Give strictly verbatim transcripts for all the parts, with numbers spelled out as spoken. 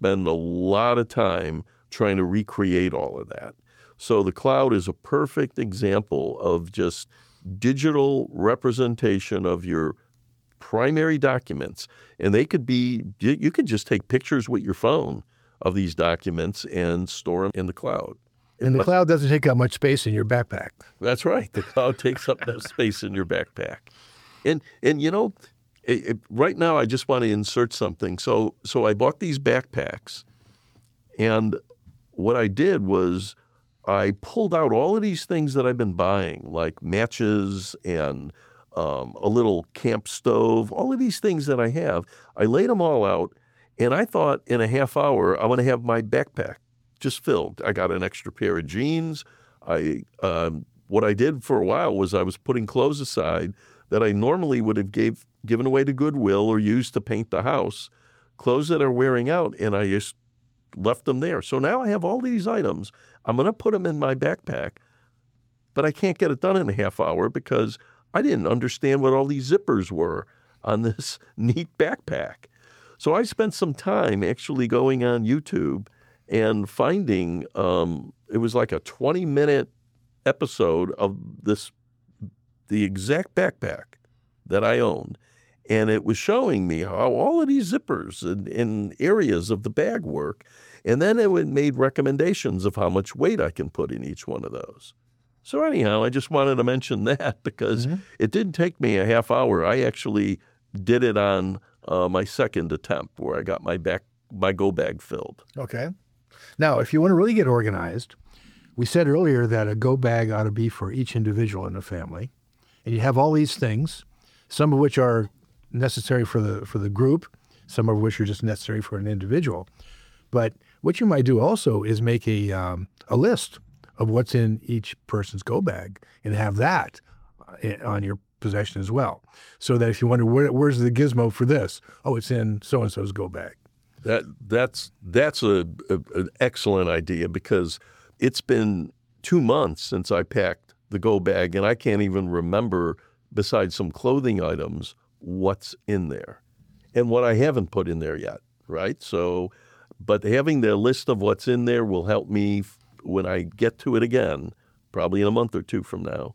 spend a lot of time trying to recreate all of that. So the cloud is a perfect example of just digital representation of your primary documents. And they could be, you could just take pictures with your phone of these documents and store them in the cloud. And the cloud doesn't take up much space in your backpack. That's right. The cloud takes up that space in your backpack. And, and you know, it, it, right now I just want to insert something. So, so I bought these backpacks, and what I did was I pulled out all of these things that I've been buying, like matches and um, a little camp stove, all of these things that I have. I laid them all out, and I thought in a half hour I'm going to have my backpack just filled. I got an extra pair of jeans. I um, what I did for a while was I was putting clothes aside that I normally would have gave given away to Goodwill or used to paint the house, clothes that are wearing out, and I just left them there. So now I have all these items. I'm going to put them in my backpack, but I can't get it done in a half hour because I didn't understand what all these zippers were on this neat backpack. So I spent some time actually going on YouTube and finding, um, it was like a twenty minute episode of this, the exact backpack that I owned. And it was showing me how all of these zippers in, in areas of the bag work. And then it would made recommendations of how much weight I can put in each one of those. So anyhow, I just wanted to mention that because mm-hmm. it didn't take me a half hour. I actually did it on uh, my second attempt where I got my back, my go bag filled. Okay. Now, if you want to really get organized, we said earlier that a go bag ought to be for each individual in the family. And you have all these things, some of which are necessary for the for the group, some of which are just necessary for an individual. But what you might do also is make a um, a list of what's in each person's go bag and have that on your possession as well. So that if you wonder, where, where's the gizmo for this? Oh, it's in so-and-so's go bag. That that's that's a, a an excellent idea because it's been two months since I packed the go bag, and I can't even remember, besides some clothing items, what's in there and what I haven't put in there yet, right? So, but having the list of what's in there will help me when I get to it again, probably in a month or two from now.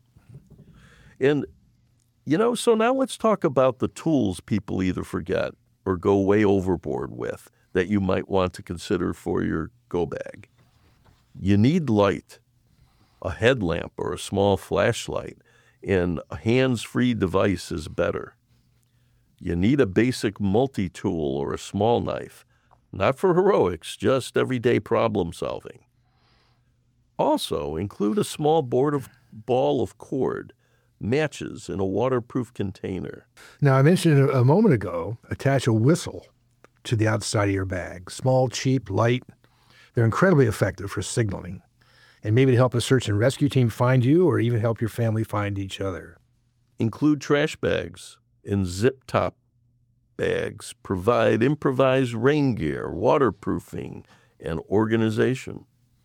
And, you know, so now let's talk about the tools people either forget or go way overboard with that you might want to consider for your go bag. You need light, a headlamp or a small flashlight, and a hands-free device is better. You need a basic multi-tool or a small knife, not for heroics, just everyday problem solving. Also, include a small board of ball of cord, matches, and a waterproof container. Now, I mentioned a moment ago, attach a whistle to the outside of your bag. Small, cheap, light. They're incredibly effective for signaling, and maybe to help a search and rescue team find you or even help your family find each other. Include trash bags and zip-top bags. Provide improvised rain gear, waterproofing, and organization.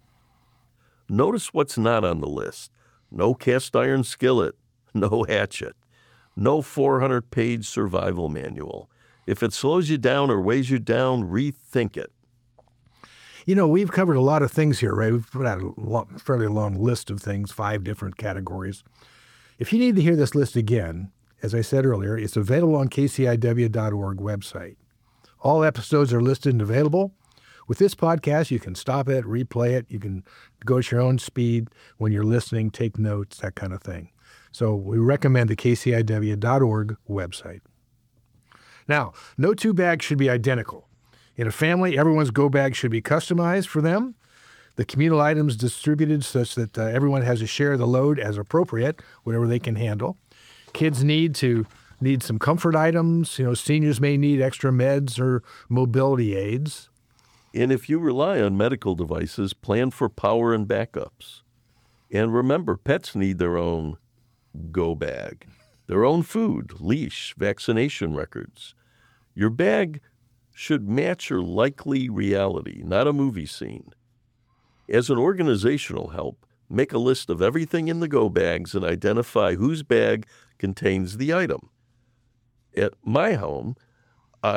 Notice what's not on the list. No cast iron skillet, no hatchet, no four hundred page survival manual. If it slows you down or weighs you down, rethink it. You know, we've covered a lot of things here, right? We've put out a long, fairly long list of things, five different categories. If you need to hear this list again, as I said earlier, it's available on K C I W dot org website. All episodes are listed and available. With this podcast, you can stop it, replay it. You can go at your own speed when you're listening, take notes, that kind of thing. So we recommend the K C I W dot org website. Now, no two bags should be identical. In a family, everyone's go bag should be customized for them. The communal items distributed such that uh, everyone has a share of the load as appropriate, whatever they can handle. Kids need to need some comfort items. You know, seniors may need extra meds or mobility aids. And if you rely on medical devices, plan for power and backups. And remember, pets need their own go bag, their own food, leash, vaccination records. Your bag should match your likely reality, not a movie scene. As an organizational help, make a list of everything in the go bags and identify whose bag contains the item. At my home, I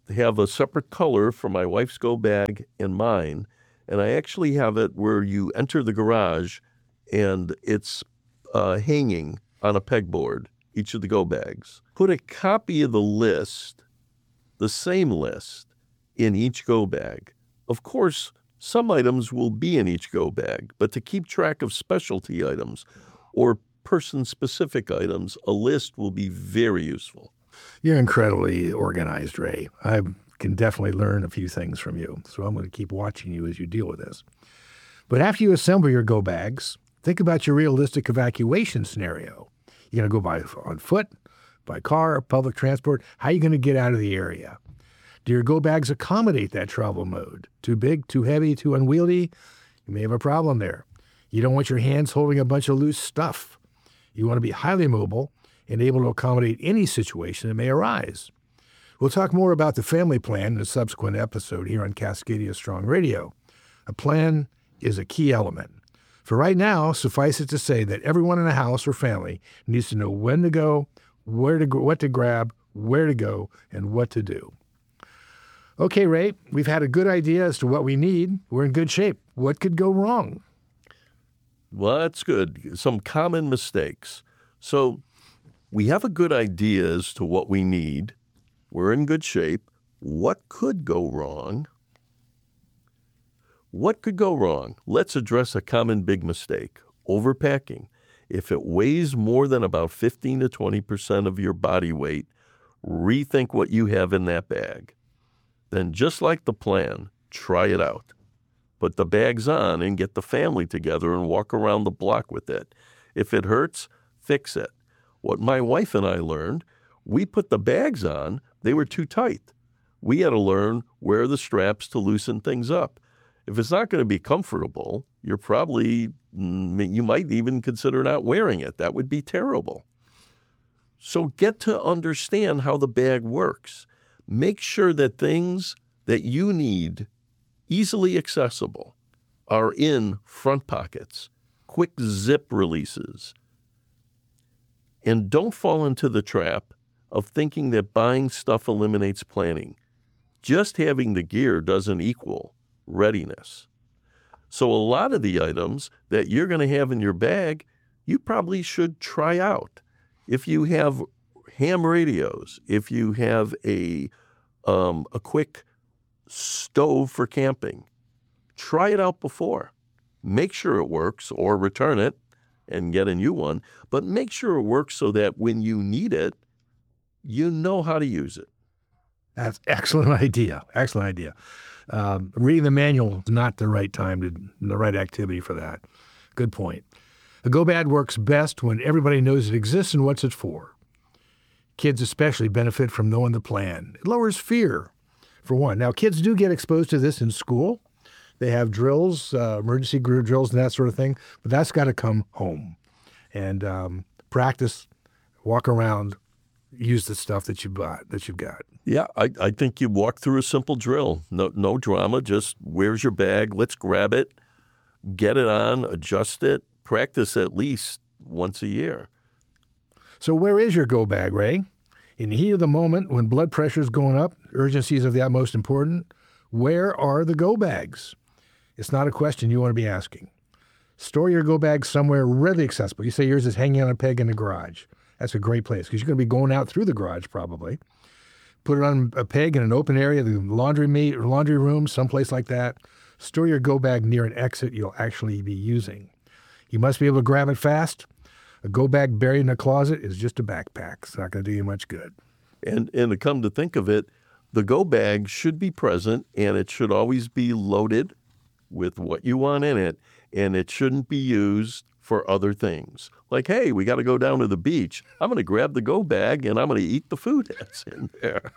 have a separate color for my wife's go bag and mine, and I actually have it where you enter the garage and it's uh, hanging on a pegboard, each of the go bags. Put a copy of the list, the same list, in each go bag. Of course, some items will be in each go bag, but to keep track of specialty items or person-specific items, a list will be very useful. You're incredibly organized, Ray. I can definitely learn a few things from you, so I'm going to keep watching you as you deal with this. But after you assemble your go bags, think about your realistic evacuation scenario. You're going to go by on foot, by car, public transport. How are you going to get out of the area? Do your go bags accommodate that travel mode? Too big, too heavy, too unwieldy? You may have a problem there. You don't want your hands holding a bunch of loose stuff. You want to be highly mobile and able to accommodate any situation that may arise. We'll talk more about the family plan in a subsequent episode here on Cascadia Strong Radio. A plan is a key element. For right now, suffice it to say that everyone in a house or family needs to know when to go, where to go, what to grab, where to go, and what to do. Okay, Ray, we've had a good idea as to what we need. We're in good shape. What could go wrong? Well, that's good. Some common mistakes. So we have a good idea as to what we need. We're in good shape. What could go wrong? What could go wrong? Let's address a common big mistake, overpacking. If it weighs more than about fifteen to twenty percent of your body weight, rethink what you have in that bag. Then just like the plan, try it out. Put the bags on and get the family together and walk around the block with it. If it hurts, fix it. What my wife and I learned, we put the bags on, they were too tight. We had to learn where are the straps to loosen things up. If it's not going to be comfortable, you're probably, you might even consider not wearing it. That would be terrible. So get to understand how the bag works. Make sure that things that you need, easily accessible, are in front pockets, quick zip releases. And don't fall into the trap of thinking that buying stuff eliminates planning. Just having the gear doesn't equal readiness. So a lot of the items that you're going to have in your bag, you probably should try out. If you have ham radios, if you have a um, a quick stove for camping, try it out before. Make sure it works or return it and get a new one, but make sure it works so that when you need it, you know how to use it. That's excellent idea. Excellent idea. Um, reading the manual is not the right time to the right activity for that. Good point. A go bag works best when everybody knows it exists and what's it for. Kids especially benefit from knowing the plan. It lowers fear, for one. Now, kids do get exposed to this in school. They have drills, uh, emergency group drills and that sort of thing, but that's got to come home. And um, practice, walk around, use the stuff that you bought, that you've got. Yeah, I, I think you walk through a simple drill. No, no drama, just where's your bag? Let's grab it, get it on, adjust it, practice at least once a year. So where is your go bag, Ray? In the heat of the moment, when blood pressure is going up, urgency is of the utmost importance, where are the go bags? It's not a question you want to be asking. Store your go bag somewhere readily accessible. You say yours is hanging on a peg in the garage. That's a great place because you're going to be going out through the garage probably. Put it on a peg in an open area, the laundry meet or laundry room, someplace like that. Store your go bag near an exit you'll actually be using. You must be able to grab it fast. A go bag buried in a closet is just a backpack. It's not going to do you much good. And and to come to think of it, the go bag should be present and it should always be loaded with what you want in it, and it shouldn't be used for other things. Like, hey, we got to go down to the beach. I'm going to grab the go bag and I'm going to eat the food that's in there.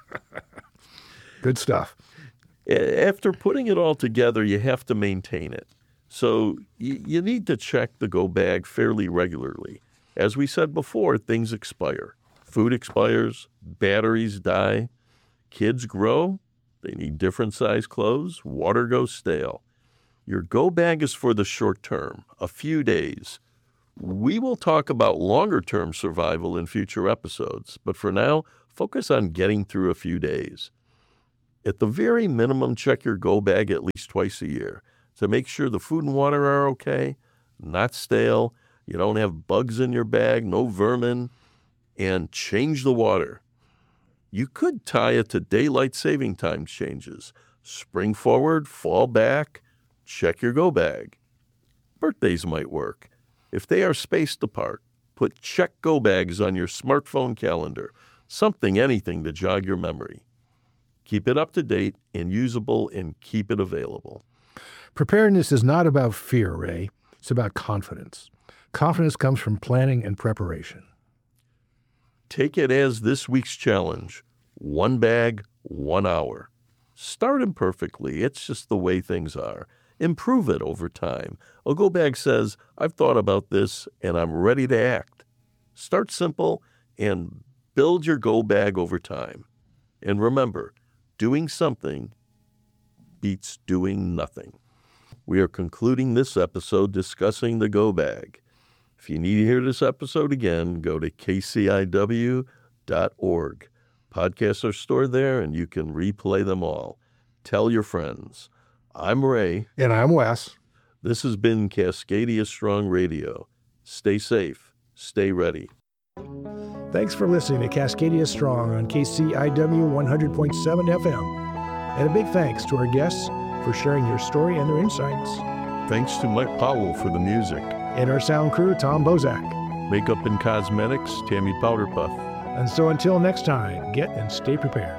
Good stuff. After putting it all together, you have to maintain it. So you, you need to check the go bag fairly regularly. As we said before, things expire. Food expires, batteries die, kids grow, they need different size clothes, water goes stale. Your go bag is for the short term, a few days. We will talk about longer term survival in future episodes, but for now, focus on getting through a few days. At the very minimum, check your go bag at least twice a year to make sure the food and water are okay, not stale, you don't have bugs in your bag, no vermin, and change the water. You could tie it to daylight saving time changes. Spring forward, fall back, check your go bag. Birthdays might work. If they are spaced apart, put check go bags on your smartphone calendar, something, anything to jog your memory. Keep it up to date and usable, and keep it available. Preparedness is not about fear, Ray. It's about confidence. Confidence comes from planning and preparation. Take it as this week's challenge. One bag, one hour. Start imperfectly. It's just the way things are. Improve it over time. A go bag says, I've thought about this and I'm ready to act. Start simple and build your go bag over time. And remember, doing something beats doing nothing. We are concluding this episode discussing the go bag. If you need to hear this episode again, go to K C I W dot org. Podcasts are stored there, and you can replay them all. Tell your friends. I'm Ray. And I'm Wes. This has been Cascadia Strong Radio. Stay safe. Stay ready. Thanks for listening to Cascadia Strong on K C I W one hundred point seven F M. And a big thanks to our guests for sharing their story and their insights. Thanks to Mike Powell for the music. And our sound crew, Tom Bozak. Makeup and cosmetics, Tammy Powderpuff. And so until next time, get and stay prepared.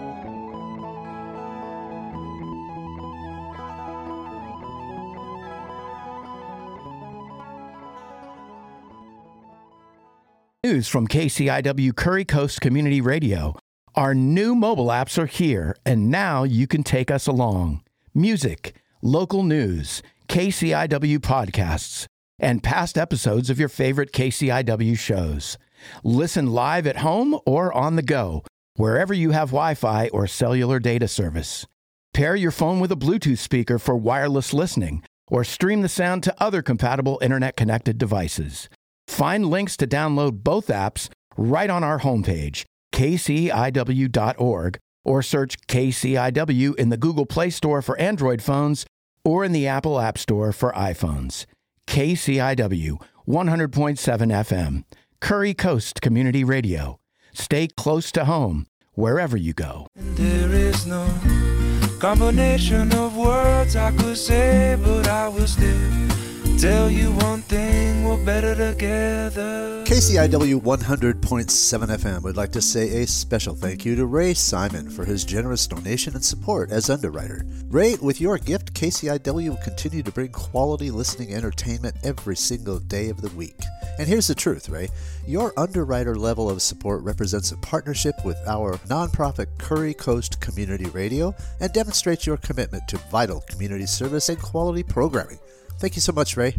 News from K C I W Curry Coast Community Radio. Our new mobile apps are here, and now you can take us along. Music, local news, K C I W podcasts, and past episodes of your favorite K C I W shows. Listen live at home or on the go, wherever you have Wi-Fi or cellular data service. Pair your phone with a Bluetooth speaker for wireless listening, or stream the sound to other compatible internet-connected devices. Find links to download both apps right on our homepage, K C I W dot org, or search K C I W in the Google Play Store for Android phones or in the Apple App Store for iPhones. K C I W one hundred point seven F M, Curry Coast Community Radio. Stay close to home wherever you go. There is no combination of words I could say, but I will still tell you one thing, we're better together. K C I W one hundred point seven F M would like to say a special thank you to Ray Simon for his generous donation and support as underwriter. Ray, with your gift, K C I W will continue to bring quality listening entertainment every single day of the week. And here's the truth, Ray. Your underwriter level of support represents a partnership with our nonprofit Curry Coast Community Radio and demonstrates your commitment to vital community service and quality programming. Thank you so much, Ray.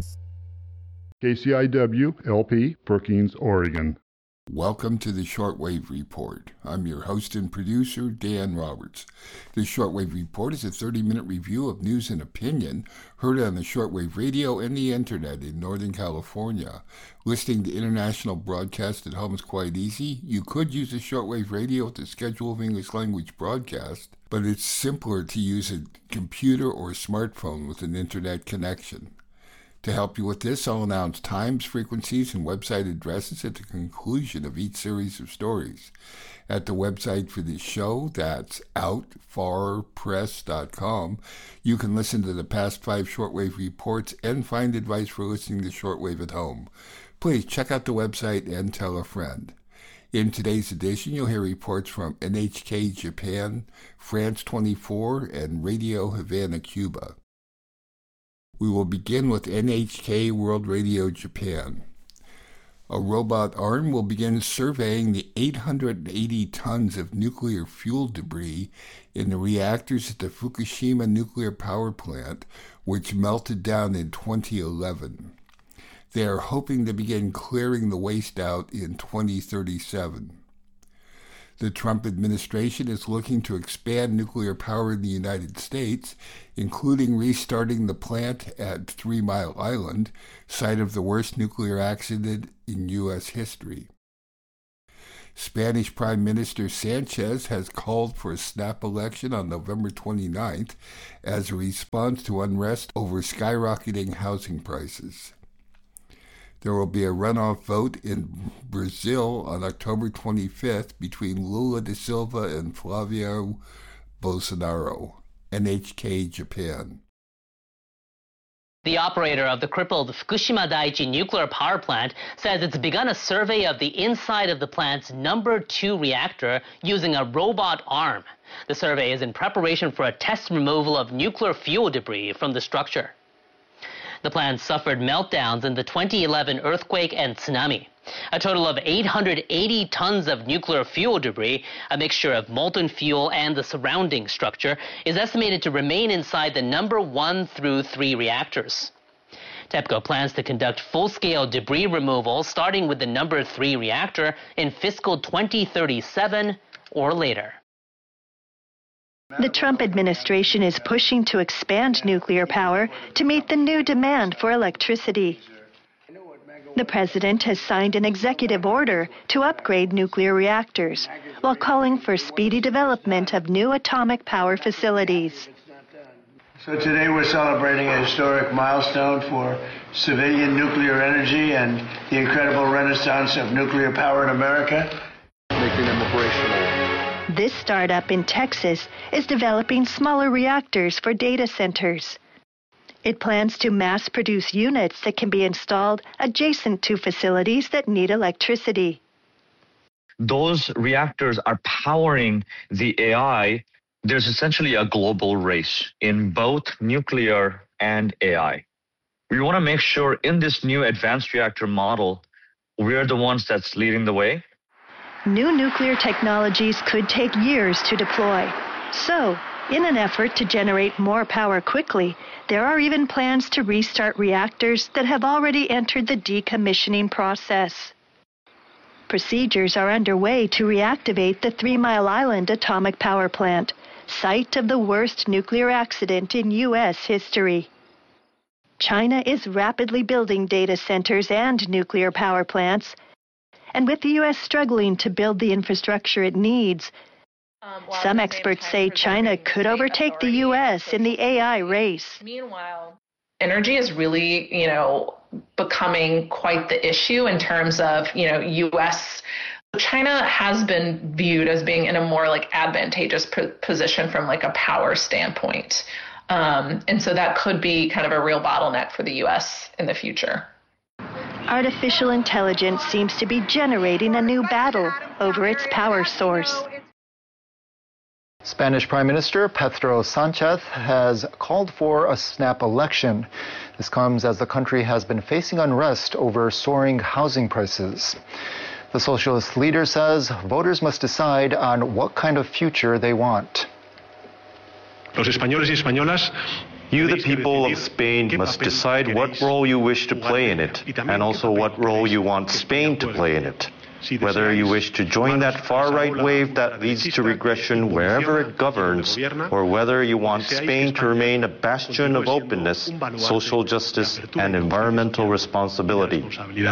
K C I W, L P, Brookings, Oregon. Welcome to the Shortwave Report. I'm your host and producer, Dan Roberts. The Shortwave Report is a thirty-minute review of news and opinion heard on the shortwave radio and the internet in Northern California. Listening to international broadcasts at home is quite easy. You could use a shortwave radio with a schedule of English language broadcast, but it's simpler to use a computer or a smartphone with an internet connection. To help you with this, I'll announce times, frequencies, and website addresses at the conclusion of each series of stories. At the website for this show, that's out far press dot com, you can listen to the past five shortwave reports and find advice for listening to shortwave at home. Please check out the website and tell a friend. In today's edition, you'll hear reports from N H K Japan, France twenty-four, and Radio Havana, Cuba. We will begin with N H K World Radio Japan. A robot arm will begin surveying the eight hundred eighty tons of nuclear fuel debris in the reactors at the Fukushima nuclear power plant, which melted down in twenty eleven. They are hoping to begin clearing the waste out in twenty thirty-seven. The Trump administration is looking to expand nuclear power in the United States, including restarting the plant at Three Mile Island, site of the worst nuclear accident in U S history. Spanish Prime Minister Sanchez has called for a snap election on November twenty-ninth as a response to unrest over skyrocketing housing prices. There will be a runoff vote in Brazil on October twenty-fifth between Lula da Silva and Flavio Bolsonaro. N H K Japan. The operator of the crippled Fukushima Daiichi nuclear power plant says it's begun a survey of the inside of the plant's number two reactor using a robot arm. The survey is in preparation for a test removal of nuclear fuel debris from the structure. The plant suffered meltdowns in the twenty eleven earthquake and tsunami. A total of eight hundred eighty tons of nuclear fuel debris, a mixture of molten fuel and the surrounding structure, is estimated to remain inside the number one through three reactors. TEPCO plans to conduct full-scale debris removal starting with the number three reactor in fiscal twenty thirty-seven or later. The Trump administration is pushing to expand nuclear power to meet the new demand for electricity. The president has signed an executive order to upgrade nuclear reactors, while calling for speedy development of new atomic power facilities. So today we're celebrating a historic milestone for civilian nuclear energy and the incredible renaissance of nuclear power in America. Making them operational. This startup in Texas is developing smaller reactors for data centers. It plans to mass-produce units that can be installed adjacent to facilities that need electricity. Those reactors are powering the A I. There's essentially a global race in both nuclear and A I. We want to make sure in this new advanced reactor model, we're the ones that's leading the way. New nuclear technologies could take years to deploy. So, in an effort to generate more power quickly, there are even plans to restart reactors that have already entered the decommissioning process. Procedures are underway to reactivate the Three Mile Island atomic power plant, site of the worst nuclear accident in U S history. China is rapidly building data centers and nuclear power plants, and with the U S struggling to build the infrastructure it needs, um, some experts say China could overtake the U S in the A I race. Meanwhile, energy is really, you know, becoming quite the issue in terms of, you know, U S China has been viewed as being in a more like advantageous position from like a power standpoint. Um, and so that could be kind of a real bottleneck for the U S in the future. Artificial intelligence seems to be generating a new battle over its power source. Spanish Prime Minister Pedro Sanchez has called for a snap election. This comes as the country has been facing unrest over soaring housing prices. The socialist leader says voters must decide on what kind of future they want. Los españoles y españolas You, the people of Spain, must decide what role you wish to play in it, and also what role you want Spain to play in it. Whether you wish to join that far-right wave that leads to regression wherever it governs, or whether you want Spain to remain a bastion of openness, social justice, and environmental responsibility.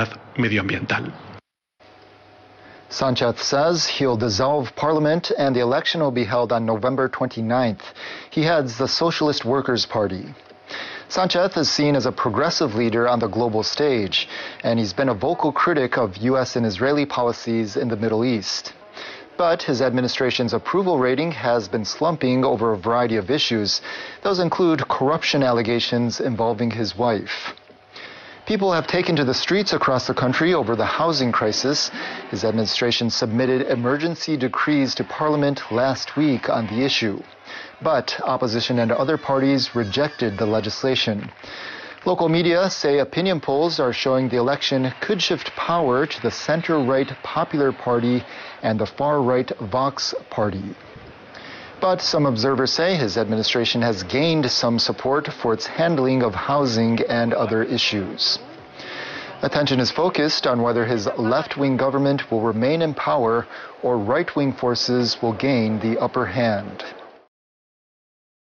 Sanchez says he'll dissolve parliament and the election will be held on November twenty-ninth. He heads the Socialist Workers' Party. Sanchez is seen as a progressive leader on the global stage, and he's been a vocal critic of U S and Israeli policies in the Middle East. But his administration's approval rating has been slumping over a variety of issues. Those include corruption allegations involving his wife. People have taken to the streets across the country over the housing crisis. His administration submitted emergency decrees to Parliament last week on the issue. But opposition and other parties rejected the legislation. Local media say opinion polls are showing the election could shift power to the center-right Popular Party and the far-right Vox Party. But some observers say his administration has gained some support for its handling of housing and other issues. Attention is focused on whether his left-wing government will remain in power or right-wing forces will gain the upper hand.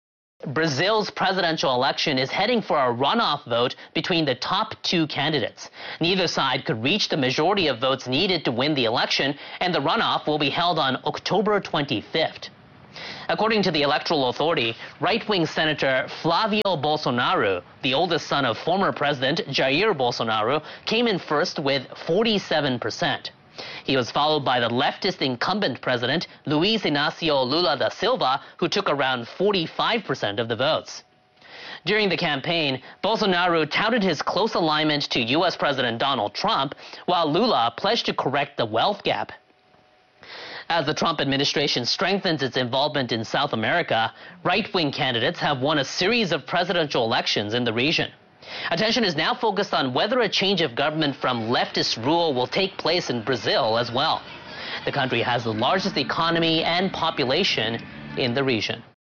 Brazil's presidential election is heading for a runoff vote between the top two candidates. Neither side could reach the majority of votes needed to win the election, and the runoff will be held on October twenty-fifth. According to the Electoral Authority, right-wing Senator Flavio Bolsonaro, the oldest son of former President Jair Bolsonaro, came in first with forty-seven percent. He was followed by the leftist incumbent president, Luiz Inácio Lula da Silva, who took around forty-five percent of the votes. During the campaign, Bolsonaro touted his close alignment to U S President Donald Trump, while Lula pledged to correct the wealth gap. As the Trump administration strengthens its involvement in South America, right-wing candidates have won a series of presidential elections in the region. Attention is now focused on whether a change of government from leftist rule will take place in Brazil as well. The country has the largest economy and population in the region.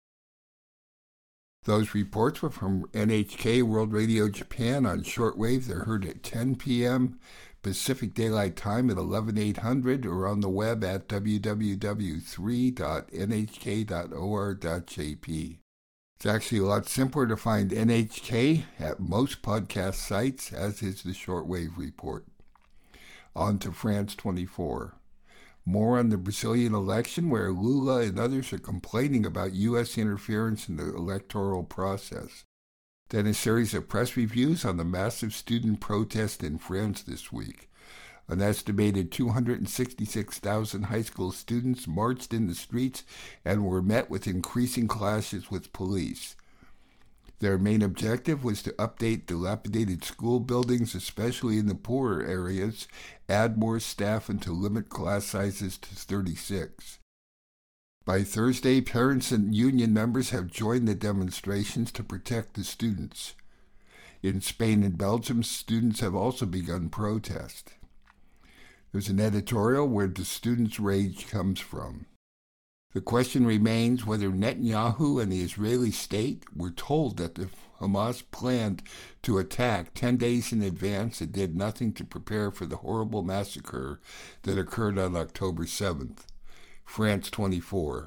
Those reports were from N H K World Radio Japan on shortwave. They're heard at ten p.m. Pacific Daylight Time at eleven eight hundred or on the web at w w w dot three dot n h k dot o r dot j p. It's actually a lot simpler to find N H K at most podcast sites, as is the Shortwave Report. On to France twenty-four. More on the Brazilian election, where Lula and others are complaining about U S interference in the electoral process. Then a series of press reviews on the massive student protest in France this week. An estimated two hundred sixty-six thousand high school students marched in the streets and were met with increasing clashes with police. Their main objective was to update dilapidated school buildings, especially in the poorer areas, add more staff, and to limit class sizes to thirty-six. By Thursday, parents and union members have joined the demonstrations to protect the students. In Spain and Belgium, students have also begun protest. There's an editorial where the students' rage comes from. The question remains whether Netanyahu and the Israeli state were told that the Hamas planned to attack ten days in advance and did nothing to prepare for the horrible massacre that occurred on October seventh. France twenty-four.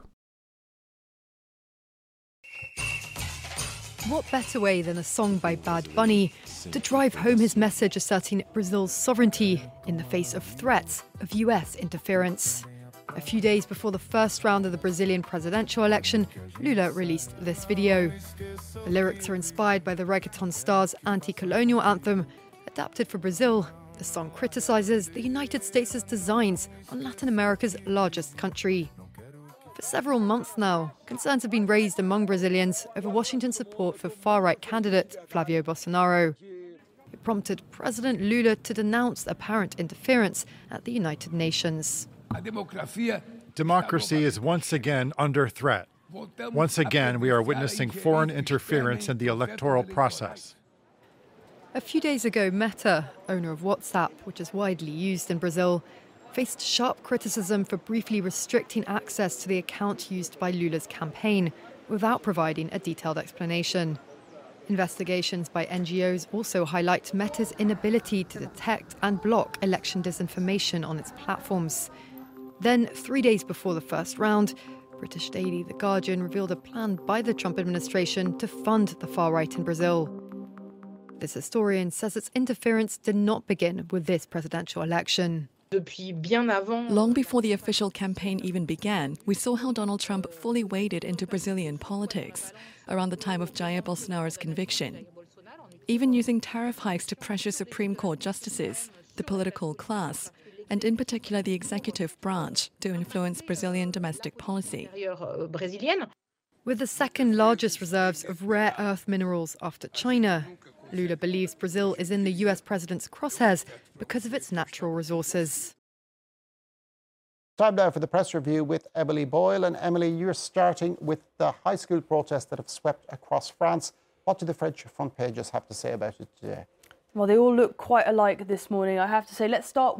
What better way than a song by Bad Bunny to drive home his message asserting Brazil's sovereignty in the face of threats of U S interference? A few days before the first round of the Brazilian presidential election, Lula released this video. The lyrics are inspired by the reggaeton star's anti-colonial anthem. Adapted for Brazil, the song criticizes the United States' designs on Latin America's largest country. For several months now, concerns have been raised among Brazilians over Washington's support for far-right candidate Flavio Bolsonaro. It prompted President Lula to denounce apparent interference at the United Nations. Democracy is once again under threat. Once again, we are witnessing foreign interference in the electoral process. A few days ago, Meta, owner of WhatsApp, which is widely used in Brazil, faced sharp criticism for briefly restricting access to the account used by Lula's campaign without providing a detailed explanation. Investigations by N G Os also highlight Meta's inability to detect and block election disinformation on its platforms. Then, three days before the first round, British daily The Guardian revealed a plan by the Trump administration to fund the far right in Brazil. This historian says its interference did not begin with this presidential election. Long before the official campaign even began, we saw how Donald Trump fully waded into Brazilian politics around the time of Jair Bolsonaro's conviction, even using tariff hikes to pressure Supreme Court justices, the political class, and in particular the executive branch, to influence Brazilian domestic policy. With the second largest reserves of rare earth minerals after China, Lula believes Brazil is in the U S president's crosshairs because of its natural resources. Time now for the press review with Emily Boyle. And Emily, you're starting with the high school protests that have swept across France. What do the French front pages have to say about it today? Well, they all look quite alike this morning, I have to say. Let's start with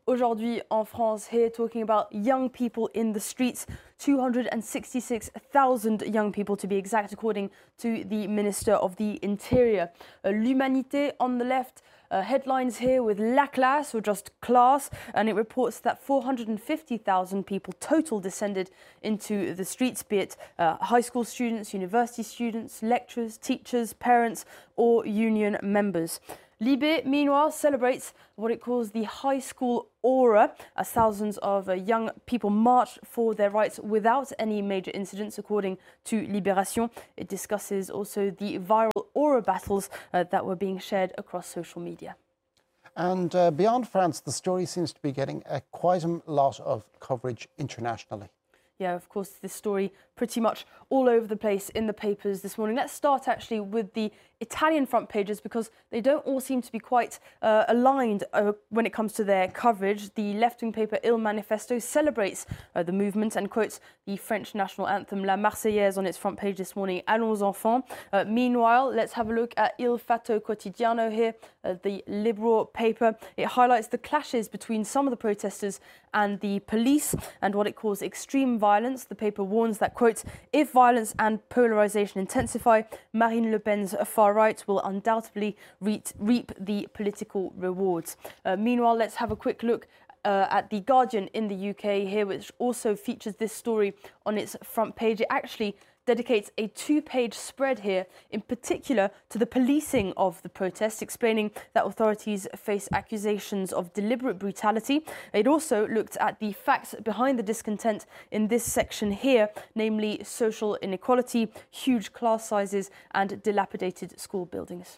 Aujourd'hui en France, here talking about young people in the streets, two hundred sixty-six thousand young people to be exact, according to the Minister of the Interior. Uh, L'Humanité on the left, uh, headlines here with La Classe, or just class, and it reports that four hundred fifty thousand people total descended into the streets, be it uh, high school students, university students, lecturers, teachers, parents, or union members. Libé, meanwhile, celebrates what it calls the high school aura, as thousands of uh, young people marched for their rights without any major incidents, according to Libération. It discusses also the viral aura battles uh, that were being shared across social media. And uh, beyond France, the story seems to be getting uh, quite a lot of coverage internationally. Yeah, of course, this story pretty much all over the place in the papers this morning. Let's start actually with the Italian front pages, because they don't all seem to be quite uh, aligned uh, when it comes to their coverage. The left-wing paper Il Manifesto celebrates uh, the movement and quotes the French national anthem La Marseillaise on its front page this morning, Allons enfants. Uh, meanwhile, let's have a look at Il Fatto Quotidiano here, uh, the liberal paper. It highlights the clashes between some of the protesters and the police and what it calls extreme violence. The paper warns that, quote, if violence and polarization intensify, Marine Le Pen's far right will undoubtedly reap, reap the political rewards. Uh, meanwhile, let's have a quick look uh, at The Guardian in the U K here, which also features this story on its front page. It actually dedicates a two-page spread here, in particular to the policing of the protests, explaining that authorities face accusations of deliberate brutality. It also looked at the facts behind the discontent in this section here, namely social inequality, huge class sizes, and dilapidated school buildings.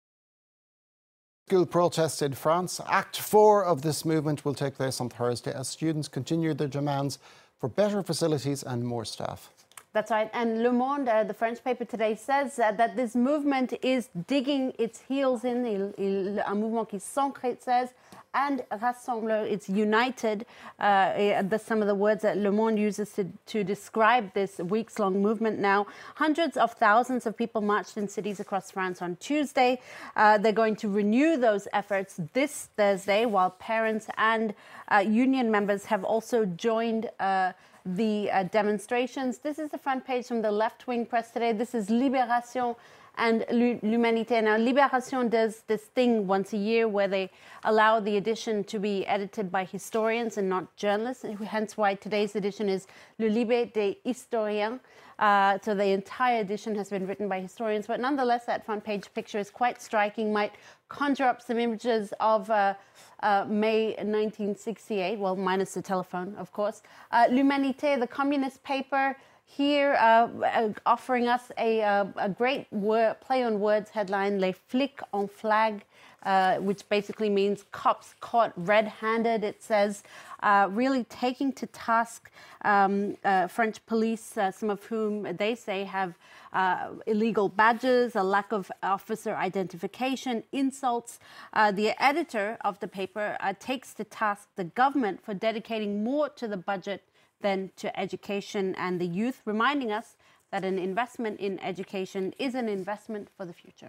School protests in France. Act four of this movement will take place on Thursday as students continue their demands for better facilities and more staff. That's right. And Le Monde, uh, the French paper today, says uh, that this movement is digging its heels in. Il, il, un mouvement qui s'ancre, it says, and rassemble, it's united. Uh, that's some of the words that Le Monde uses to, to describe this weeks-long movement now. Hundreds of thousands of people marched in cities across France on Tuesday. Uh, they're going to renew those efforts this Thursday, while parents and uh, union members have also joined uh, the uh, demonstrations. This is the front page from the left-wing press today. This is Libération and L'Humanité. Now, Libération does this thing once a year where they allow the edition to be edited by historians and not journalists, hence why today's edition is Le Libé des Historiens. Uh, so the entire edition has been written by historians, but nonetheless, that front page picture is quite striking, might conjure up some images of uh, uh, May nineteen sixty-eight, well, minus the telephone, of course. Uh, L'Humanité, the communist paper, here uh, uh, offering us a, uh, a great word, play on words headline, Les flics en flag, uh, which basically means cops caught red-handed. It says, uh, really taking to task um, uh, French police, uh, some of whom they say have uh, illegal badges, a lack of officer identification, insults. Uh, the editor of the paper uh, takes to task the government for dedicating more to the budget than to education and the youth, reminding us that an investment in education is an investment for the future.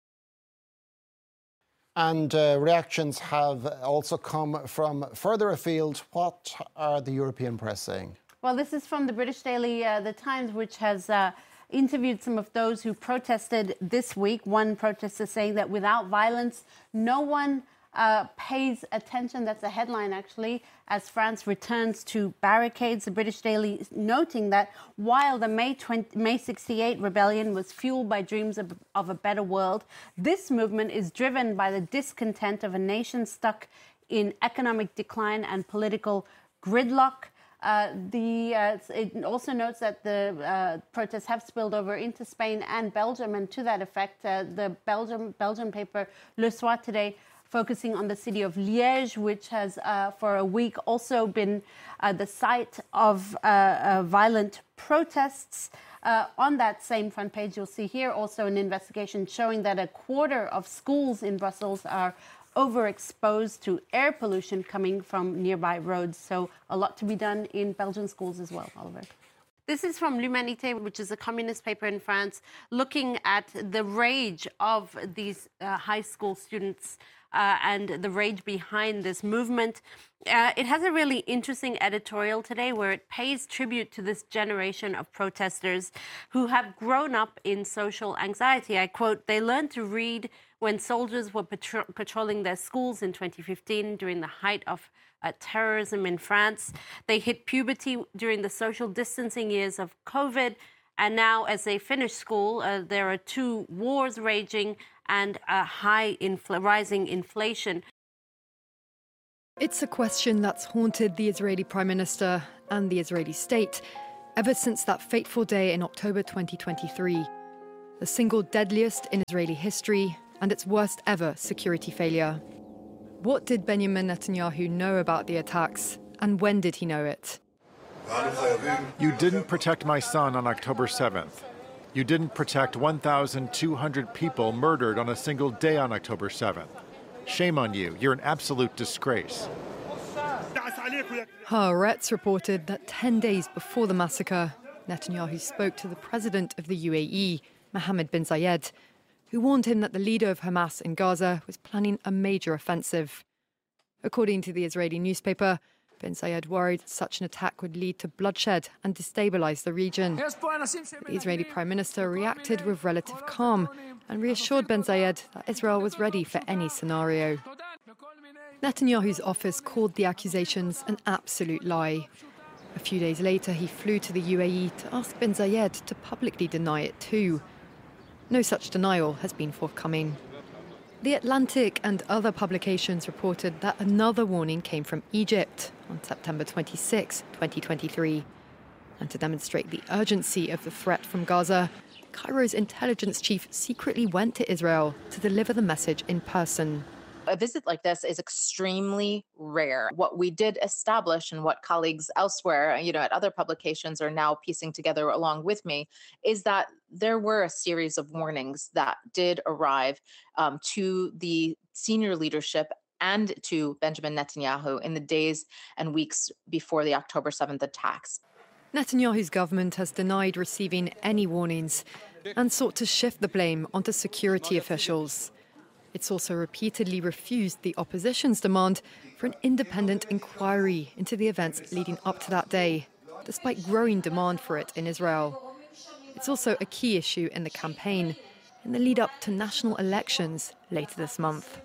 And uh, reactions have also come from further afield. What are the European press saying? Well, this is from the British Daily uh, The Times, which has uh, interviewed some of those who protested this week. One protester saying that without violence, no one Uh, pays attention. That's a headline, actually, as France returns to barricades. The British Daily noting that while the May May sixty-eight rebellion was fueled by dreams of, of a better world, this movement is driven by the discontent of a nation stuck in economic decline and political gridlock. Uh, the, uh, it also notes that the uh, protests have spilled over into Spain and Belgium, and to that effect, uh, the Belgium, Belgian paper Le Soir today focusing on the city of Liège, which has uh, for a week also been uh, the site of uh, uh, violent protests. Uh, on that same front page, you'll see here also an investigation showing that a quarter of schools in Brussels are overexposed to air pollution coming from nearby roads. So a lot to be done in Belgian schools as well, Oliver. This is from L'Humanité, which is a communist paper in France, looking at the rage of these uh, high school students uh, and the rage behind this movement. Uh, it has a really interesting editorial today where it pays tribute to this generation of protesters who have grown up in social anxiety. I quote, "They learned to read when soldiers were patro- patrolling their schools in twenty fifteen during the height of uh, terrorism in France. They hit puberty during the social distancing years of COVID. And now, as they finish school, uh, there are two wars raging and a high infl- rising inflation." It's a question that's haunted the Israeli Prime Minister and the Israeli state ever since that fateful day in October twenty twenty-three, the single deadliest in Israeli history and its worst ever security failure. What did Benjamin Netanyahu know about the attacks, and when did he know it? You didn't protect my son on October seventh. You didn't protect one thousand two hundred people murdered on a single day on October seventh. Shame on you. You're an absolute disgrace. Haaretz reported that ten days before the massacre, Netanyahu spoke to the president of the U A E, Mohammed bin Zayed, who warned him that the leader of Hamas in Gaza was planning a major offensive. According to the Israeli newspaper, bin Zayed worried such an attack would lead to bloodshed and destabilize the region. The Israeli Prime Minister reacted with relative calm and reassured bin Zayed that Israel was ready for any scenario. Netanyahu's office called the accusations an absolute lie. A few days later, he flew to the U A E to ask bin Zayed to publicly deny it too. No such denial has been forthcoming. The Atlantic and other publications reported that another warning came from Egypt on September twenty-sixth, twenty twenty-three. And to demonstrate the urgency of the threat from Gaza, Cairo's intelligence chief secretly went to Israel to deliver the message in person. A visit like this is extremely rare. What we did establish, and what colleagues elsewhere, you know, at other publications are now piecing together along with me, is that there were a series of warnings that did arrive um, to the senior leadership and to Benjamin Netanyahu in the days and weeks before the October seventh attacks. Netanyahu's government has denied receiving any warnings and sought to shift the blame onto security officials. It's also repeatedly refused the opposition's demand for an independent inquiry into the events leading up to that day, despite growing demand for it in Israel. It's also a key issue in the campaign in the lead up to national elections later this month.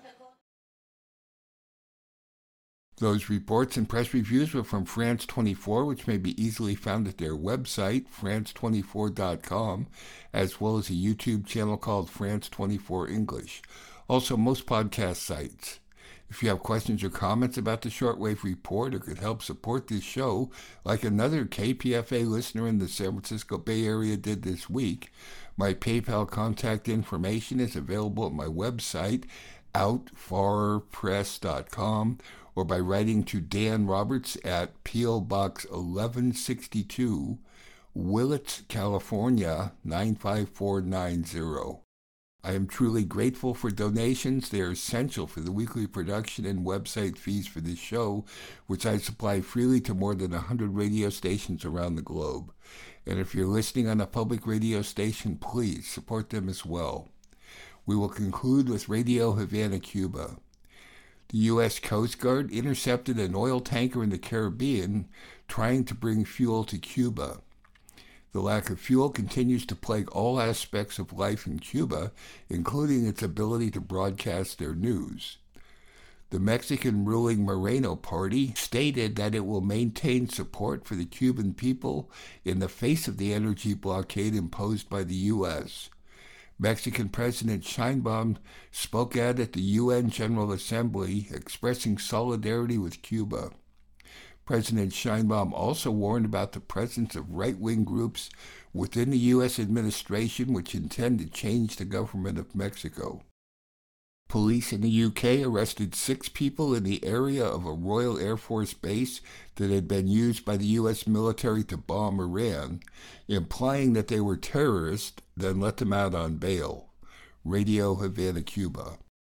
Those reports and press reviews were from France twenty-four, which may be easily found at their website, france twenty-four dot com, as well as a YouTube channel called France twenty-four English. Also, most podcast sites. If you have questions or comments about the Shortwave Report or could help support this show, like another K P F A listener in the San Francisco Bay Area did this week, my PayPal contact information is available at my website, out far press dot com, or by writing to Dan Roberts at P O Box eleven sixty-two, Willits, California, nine five four nine zero. I am truly grateful for donations. They are essential for the weekly production and website fees for this show, which I supply freely to more than one hundred radio stations around the globe. And if you're listening on a public radio station, please support them as well. We will conclude with Radio Havana, Cuba. The U S Coast Guard intercepted an oil tanker in the Caribbean trying to bring fuel to Cuba. The lack of fuel continues to plague all aspects of life in Cuba, including its ability to broadcast their news. The Mexican ruling Moreno Party stated that it will maintain support for the Cuban people in the face of the energy blockade imposed by the U S. Mexican President Sheinbaum spoke out at the U N General Assembly, expressing solidarity with Cuba. President Sheinbaum also warned about the presence of right-wing groups within the U S administration which intend to change the government of Mexico. Police in the U K arrested six people in the area of a Royal Air Force base that had been used by the U S military to bomb Iran, implying that they were terrorists, then let them out on bail. Radio Havana, Cuba.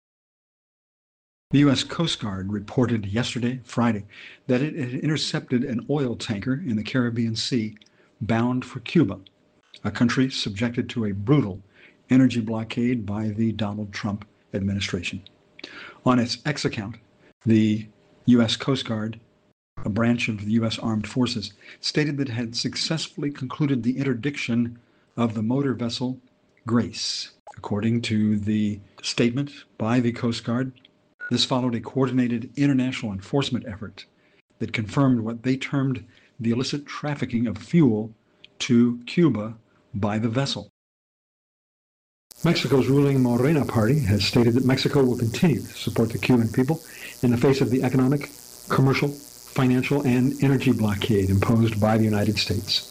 The U S Coast Guard reported yesterday, Friday, that it had intercepted an oil tanker in the Caribbean Sea bound for Cuba, a country subjected to a brutal energy blockade by the Donald Trump administration. On its X account, the U S Coast Guard, a branch of the U S Armed Forces, stated that it had successfully concluded the interdiction of the motor vessel Grace. According to the statement by the Coast Guard, this followed a coordinated international enforcement effort that confirmed what they termed the illicit trafficking of fuel to Cuba by the vessel. Mexico's ruling Morena Party has stated that Mexico will continue to support the Cuban people in the face of the economic, commercial, financial, and energy blockade imposed by the United States.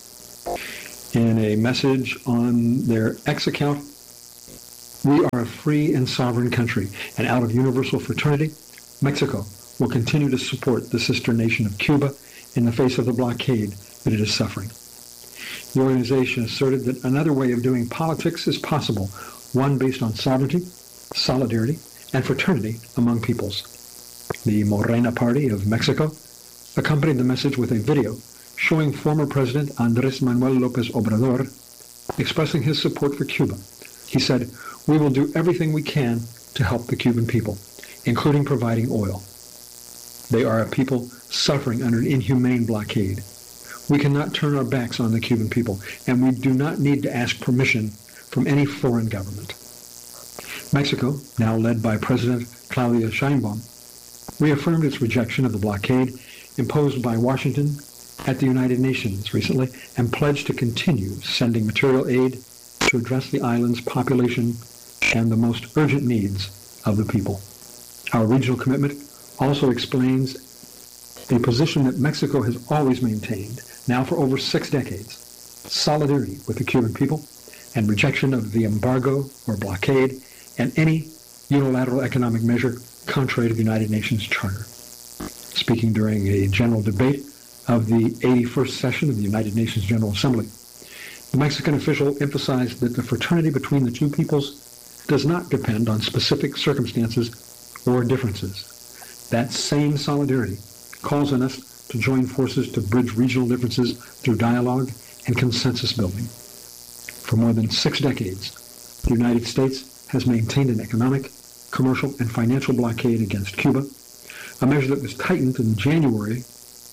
In a message on their X account, "We are a free and sovereign country, and out of universal fraternity, Mexico will continue to support the sister nation of Cuba in the face of the blockade that it is suffering." The organization asserted that another way of doing politics is possible, one based on sovereignty, solidarity, and fraternity among peoples. The Morena Party of Mexico accompanied the message with a video showing former President Andrés Manuel López Obrador expressing his support for Cuba. He said, "We will do everything we can to help the Cuban people, including providing oil. They are a people suffering under an inhumane blockade. We cannot turn our backs on the Cuban people, and we do not need to ask permission from any foreign government." Mexico, now led by President Claudia Sheinbaum, reaffirmed its rejection of the blockade imposed by Washington at the United Nations recently and pledged to continue sending material aid to address the island's population and the most urgent needs of the people. Our regional commitment also explains the position that Mexico has always maintained, now for over six decades: solidarity with the Cuban people and rejection of the embargo or blockade and any unilateral economic measure contrary to the United Nations Charter. Speaking during a general debate of the eighty-first session of the United Nations General Assembly, the Mexican official emphasized that the fraternity between the two peoples does not depend on specific circumstances or differences. That same solidarity calls on us to join forces to bridge regional differences through dialogue and consensus building. For more than six decades, the United States has maintained an economic, commercial, and financial blockade against Cuba, a measure that was tightened in January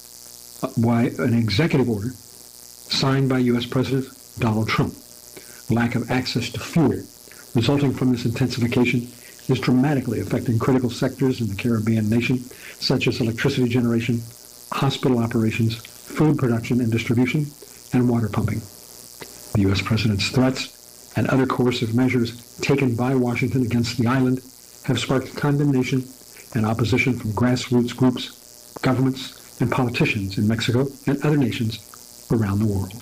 by an executive order signed by U S President Donald Trump. Lack of access to fuel resulting from this intensification is dramatically affecting critical sectors in the Caribbean nation, such as electricity generation, hospital operations, food production and distribution, and water pumping. The U S President's threats and other coercive measures taken by Washington against the island have sparked condemnation and opposition from grassroots groups, governments, and politicians in Mexico and other nations around the world.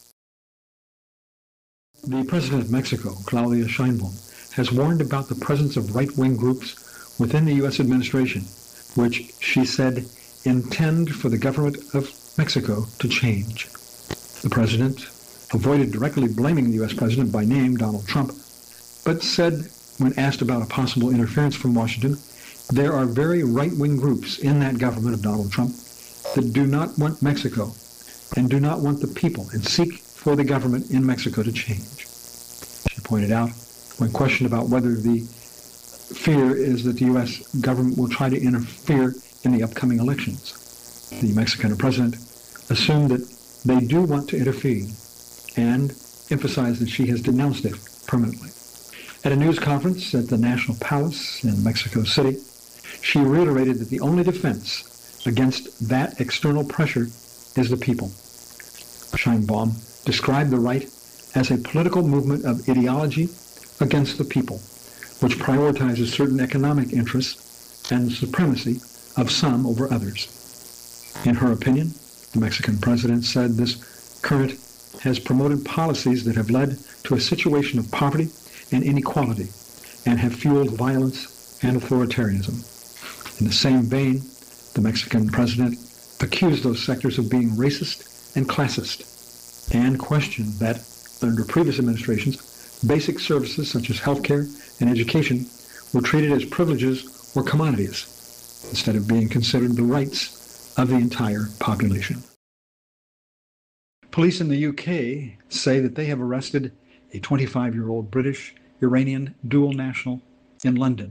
The President of Mexico, Claudia Sheinbaum, has warned about the presence of right-wing groups within the U S administration, which she said intend for the government of Mexico to change. The President avoided directly blaming the U S President by name, Donald Trump, but said, when asked about a possible interference from Washington, there are very right-wing groups in that government of Donald Trump that do not want Mexico and do not want the people and seek for the government in Mexico to change. She pointed out, when questioned about whether the fear is that the U S government will try to interfere in the upcoming elections, the Mexican president assumed that they do want to intervene and emphasized that she has denounced it permanently. At a news conference at the National Palace in Mexico City, she reiterated that the only defense against that external pressure is the people. Sheinbaum described the right as a political movement of ideology against the people, which prioritizes certain economic interests and the supremacy of some over others. In her opinion, the Mexican president said this current has promoted policies that have led to a situation of poverty and inequality and have fueled violence and authoritarianism. In the same vein, the Mexican president accused those sectors of being racist and classist and questioned that under previous administrations, basic services such as healthcare and education were treated as privileges or commodities instead of being considered the rights of the entire population. Police in the U K say that they have arrested a twenty-five-year-old British-Iranian dual national in London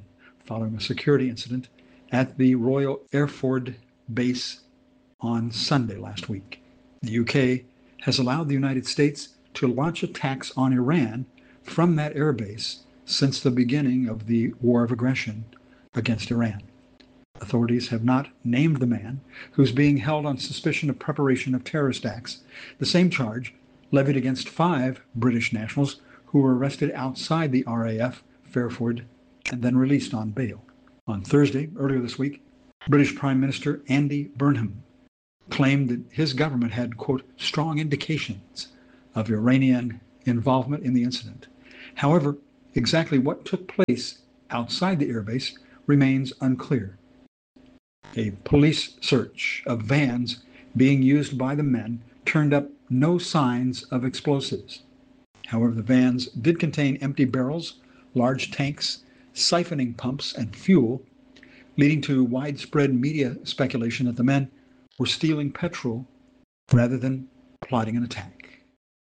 following a security incident at the Royal Air Force base on Sunday last week. The U K has allowed the United States to launch attacks on Iran from that airbase since the beginning of the war of aggression against Iran. Authorities have not named the man who's being held on suspicion of preparation of terrorist acts, the same charge levied against five British nationals who were arrested outside the R A F, Fairford, and then released on bail. On Thursday, earlier this week, British Prime Minister Andy Burnham claimed that his government had, quote, strong indications of Iranian involvement in the incident. However, exactly what took place outside the airbase remains unclear. A police search of vans being used by the men turned up no signs of explosives. However, the vans did contain empty barrels, large tanks, siphoning pumps, and fuel, leading to widespread media speculation that the men were stealing petrol rather than plotting an attack.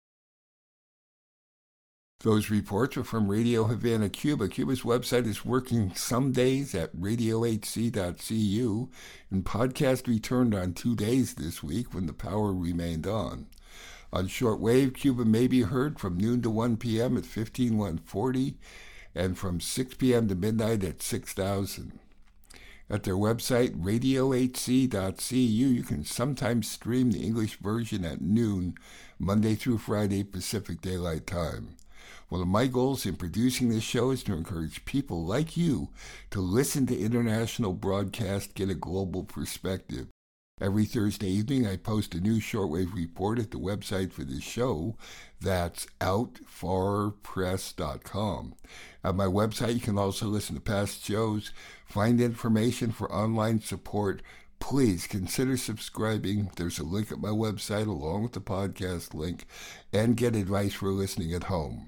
Those reports are from Radio Havana, Cuba. Cuba's website is working some days at radio h c dot c u, and podcast returned on two days this week when the power remained on. On shortwave, Cuba may be heard from noon to one p.m. at fifteen one forty and from six p.m. to midnight at six thousand. At their website, radio h c dot c u, you can sometimes stream the English version at noon, Monday through Friday, Pacific Daylight Time. One of my goals in producing this show is to encourage people like you to listen to international broadcast, get a global perspective. Every Thursday evening, I post a new shortwave report at the website for this show. That's out far press dot com. At my website, you can also listen to past shows, find information for online support. Please consider subscribing. There's a link at my website along with the podcast link, and get advice for listening at home.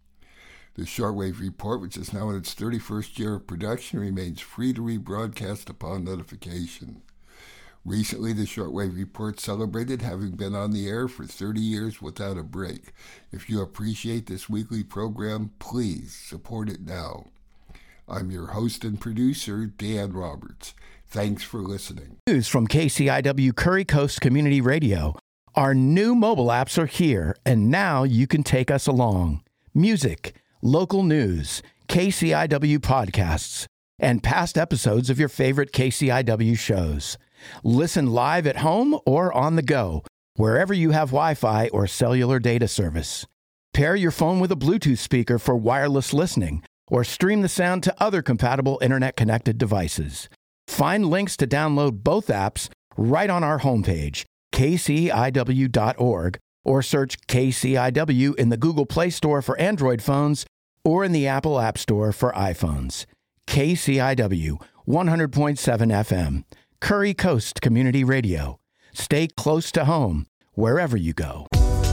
The Shortwave Report, which is now in its thirty-first year of production, remains free to rebroadcast upon notification. Recently, the Shortwave Report celebrated having been on the air for thirty years without a break. If you appreciate this weekly program, please support it now. I'm your host and producer, Dan Roberts. Thanks for listening. News from K C I W Curry Coast Community Radio. Our new mobile apps are here, and now you can take us along. Music, local news, K C I W podcasts, and past episodes of your favorite K C I W shows. Listen live at home or on the go, wherever you have Wi-Fi or cellular data service. Pair your phone with a Bluetooth speaker for wireless listening, or stream the sound to other compatible internet-connected devices. Find links to download both apps right on our homepage, k c i w dot org, or search K C I W in the Google Play Store for Android phones or in the Apple App Store for iPhones. K C I W, one hundred point seven F M, Curry Coast Community Radio. Stay close to home, wherever you go.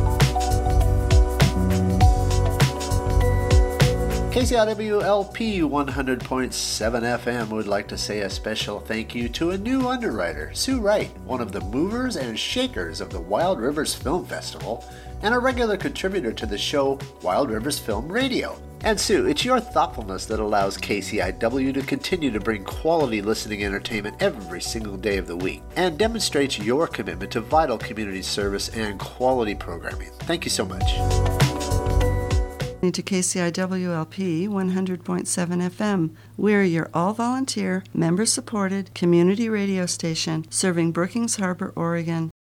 K C I W L P one hundred point seven F M would like to say a special thank you to a new underwriter, Sue Wright, one of the movers and shakers of the Wild Rivers Film Festival, and a regular contributor to the show Wild Rivers Film Radio. And Sue, it's your thoughtfulness that allows K C I W to continue to bring quality listening entertainment every single day of the week, and demonstrates your commitment to vital community service and quality programming. Thank you so much. To K C I W L P one hundred point seven F M. We're your all-volunteer, member-supported community radio station serving Brookings Harbor, Oregon.